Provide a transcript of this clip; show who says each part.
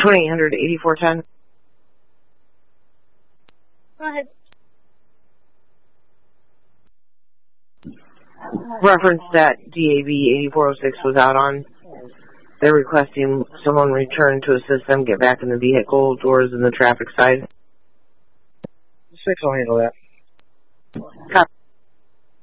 Speaker 1: 2800-8410.
Speaker 2: Go ahead.
Speaker 1: Reference that DAB 8406 was out on. They're requesting someone return to assist them get back in the vehicle, doors in the traffic side.
Speaker 3: 6 will handle that.
Speaker 1: Copy.